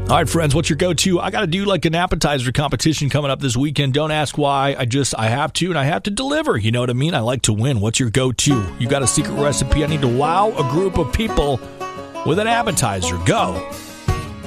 All right, friends, what's your go-to? I got to do like an appetizer competition coming up this weekend. Don't ask why. I have to, and I have to deliver. You know what I mean? I like to win. What's your go-to? You got a secret recipe? I need to wow a group of people with an appetizer. Go.